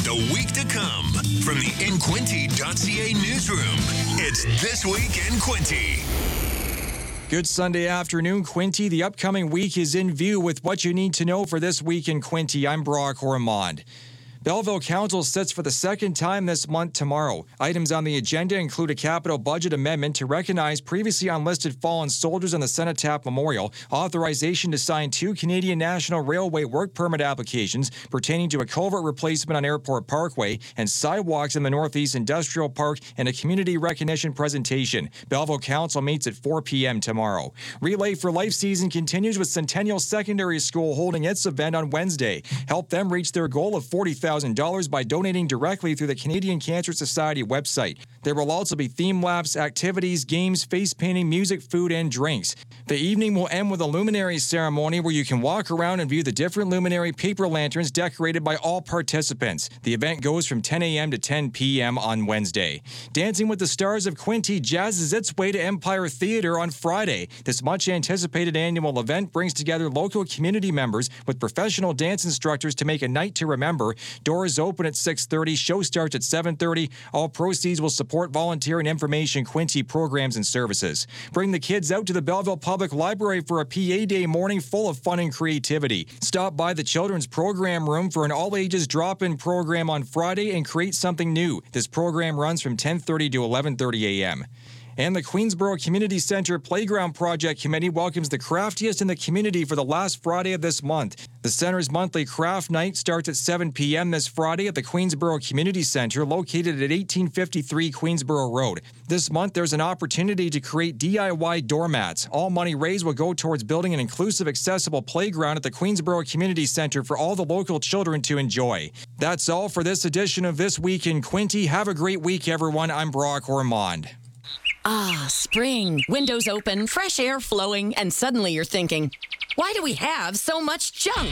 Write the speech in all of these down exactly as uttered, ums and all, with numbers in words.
the week to come. From the in quinte dot c a newsroom, it's This Week in Quinte. Good Sunday afternoon, Quinte. The upcoming week is in view with what you need to know for This Week in Quinte. I'm Brock Ormond. Belleville Council sits for the second time this month tomorrow. Items on the agenda include a capital budget amendment to recognize previously unlisted fallen soldiers on the Cenotaph Memorial, authorization to sign two Canadian National Railway work permit applications pertaining to a culvert replacement on Airport Parkway, and sidewalks in the Northeast Industrial Park, and a community recognition presentation. Belleville Council meets at four p.m. tomorrow. Relay for Life season continues with Centennial Secondary School holding its event on Wednesday. Help them reach their goal of forty thousand dollars by donating directly through the Canadian Cancer Society website. There will also be theme labs, activities, games, face painting, music, food, and drinks. The evening will end with a luminary ceremony where you can walk around and view the different luminary paper lanterns decorated by all participants. The event goes from ten a.m. to ten p.m. on Wednesday. Dancing with the Stars of Quinte jazzes its way to Empire Theatre on Friday. This much-anticipated annual event brings together local community members with professional dance instructors to make a night to remember. Doors open at six thirty, show starts at seven thirty. All proceeds will support volunteer and information Quinte programs and services. Bring the kids out to the Belleville Public Library for a P A Day morning full of fun and creativity. Stop by the Children's Program Room for an all-ages drop-in program on Friday and create something new. This program runs from ten thirty to eleven thirty a.m. And the Queensboro Community Center Playground Project Committee welcomes the craftiest in the community for the last Friday of this month. The center's monthly craft night starts at seven p.m. this Friday at the Queensboro Community Center, located at eighteen fifty-three Queensboro Road. This month, there's an opportunity to create D I Y doormats. All money raised will go towards building an inclusive, accessible playground at the Queensboro Community Center for all the local children to enjoy. That's all for this edition of This Week in Quinte. Have a great week, everyone. I'm Brock Ormond. Ah, spring. Windows open, fresh air flowing, and suddenly you're thinking, why do we have so much junk?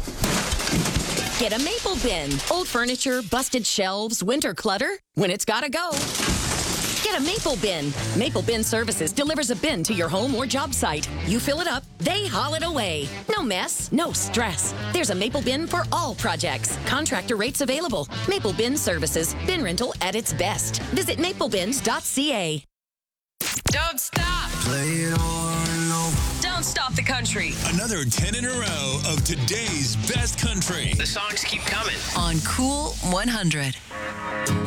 Get a Maple Bin. Old furniture, busted shelves, winter clutter. When it's gotta go, get a Maple Bin. Maple Bin Services delivers a bin to your home or job site. You fill it up, they haul it away. No mess, no stress. There's a Maple Bin for all projects. Contractor rates available. Maple Bin Services. Bin rental at its best. Visit maple bins dot c a. Don't stop. Play it on over. Don't stop the country. Another ten in a row of today's best country. The songs keep coming. On Cool one hundred.